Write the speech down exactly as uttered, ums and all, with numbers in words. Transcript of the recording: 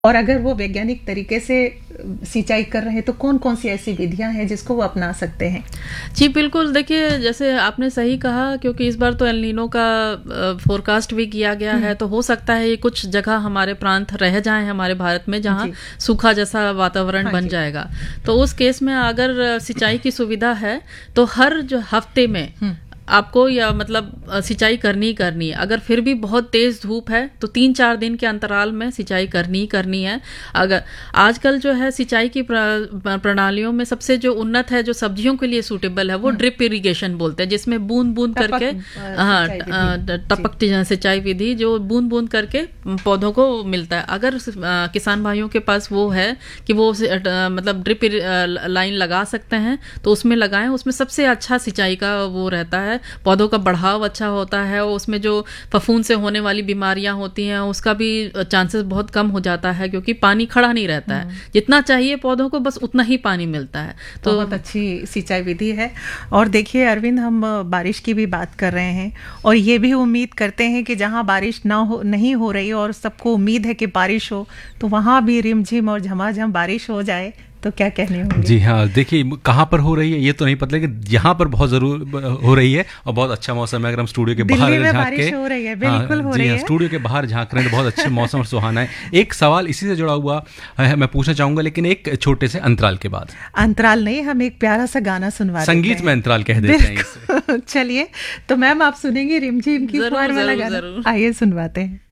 और अगर वो वैज्ञानिक तरीके से सिंचाई कर रहे हैं तो कौन कौन सी ऐसी विधियां हैं जिसको वो अपना सकते हैं? जी बिल्कुल, देखिए जैसे आपने सही कहा, क्योंकि इस बार तो एल नीनो का फोरकास्ट भी किया गया है, तो हो सकता है ये कुछ जगह हमारे प्रांत रह जाएं हमारे भारत में जहां सूखा जैसा वातावरण हाँ बन जाएगा। तो उस केस में अगर सिंचाई की सुविधा है तो हर जो हफ्ते में आपको या मतलब सिंचाई करनी ही करनी है। अगर फिर भी बहुत तेज धूप है तो तीन चार दिन के अंतराल में सिंचाई करनी ही करनी है। अगर आजकल जो है सिंचाई की प्रणालियों में सबसे जो उन्नत है, जो सब्जियों के लिए सूटेबल है, वो ड्रिप इरिगेशन बोलते हैं, जिसमें बूंद बूंद करके हाँ टपक सिंचाई विधि जो बूंद बूंद करके पौधों को मिलता है। अगर किसान भाइयों के पास वो है कि वो मतलब ड्रिप लाइन लगा सकते हैं तो उसमें लगाएं। उसमें सबसे अच्छा सिंचाई का वो रहता है, पौधों का बढ़ाव अच्छा होता है, उसमें जो फफूंद से होने वाली बीमारियां होती हैं उसका भी चांसेस बहुत कम हो जाता है, क्योंकि पानी खड़ा नहीं रहता है। जितना चाहिए पौधों को बस उतना ही पानी मिलता है। तो बहुत अच्छी सिंचाई विधि है। और देखिए अरविंद, हम बारिश की भी बात कर रहे हैं और ये भी उम्मीद करते हैं कि जहां बारिश ना हो नहीं हो रही और सबको उम्मीद है कि बारिश हो, तो वहां भी रिमझिम और झमाझम बारिश हो जाए, तो क्या कहने होंगे? जी हाँ, देखिए कहाँ पर हो रही है ये तो नहीं पता, लेकिन यहाँ पर बहुत जरूर हो रही है और बहुत अच्छा मौसम है। अगर हम स्टूडियो के बाहर झांक के हो रही है, बिल्कुल हो जी रही हाँ, है। स्टूडियो के बाहर झांक रहे हैं तो बहुत अच्छे मौसम और सुहाना है। एक सवाल इसी से जुड़ा हुआ है, मैं पूछना चाहूंगा, लेकिन एक छोटे से अंतराल के बाद। अंतराल नहीं, हम एक प्यारा सा गाना सुनवा संगीत में अंतराल कह देते हैं इसे। चलिए, तो मैम आप सुनेंगी रिमझिम की फुहार वाला गाना? आइए सुनवाते हैं।